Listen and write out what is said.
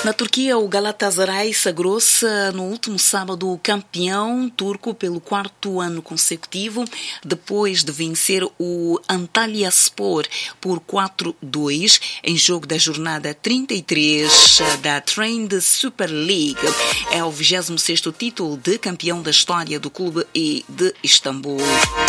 Na Turquia, o Galatasaray sagrou-se no último sábado campeão turco pelo 4º ano consecutivo, depois de vencer o Antalyaspor por 4-2 em jogo da jornada 33 da Trend Super League. É o 26º título de campeão da história do clube e de Istambul.